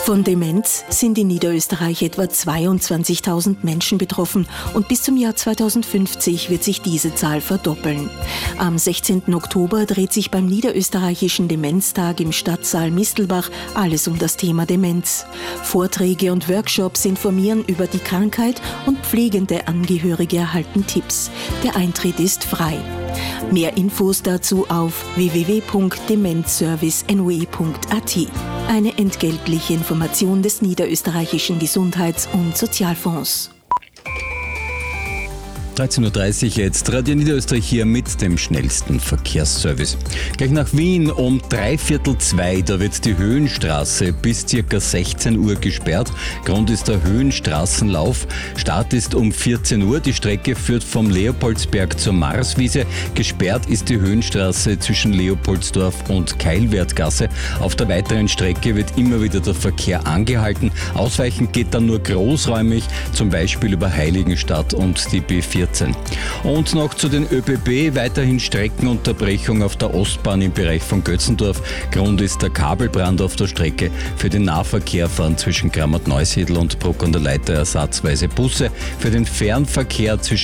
Von Demenz sind in Niederösterreich etwa 22.000 Menschen betroffen und bis zum Jahr 2050 wird sich diese Zahl verdoppeln. Am 16. Oktober dreht sich beim Niederösterreichischen Demenztag im Stadtsaal Mistelbach alles um das Thema Demenz. Vorträge und Workshops informieren über die Krankheit und pflegende Angehörige erhalten Tipps. Der Eintritt ist frei. Mehr Infos dazu auf www.demenzservice.noe.at. Eine entgeltliche Information des Niederösterreichischen Gesundheits- und Sozialfonds. 13.30 Uhr jetzt, Radio Niederösterreich hier mit dem schnellsten Verkehrsservice. Gleich nach Wien um 2:45, da wird die Höhenstraße bis ca. 16 Uhr gesperrt. Grund ist der Höhenstraßenlauf. Start ist um 14 Uhr. Die Strecke führt vom Leopoldsberg zur Marswiese. Gesperrt ist die Höhenstraße zwischen Leopoldsdorf und Keilwertgasse. Auf der weiteren Strecke wird immer wieder der Verkehr angehalten. Ausweichen geht dann nur großräumig, zum Beispiel über Heiligenstadt und die B14. Und noch zu den ÖBB, weiterhin Streckenunterbrechung auf der Ostbahn im Bereich von Götzendorf. Grund ist der Kabelbrand auf der Strecke. Für den Nahverkehr fahren zwischen Grammat-Neusiedl und Bruck an der Leiter ersatzweise Busse. Für den Fernverkehr zwischen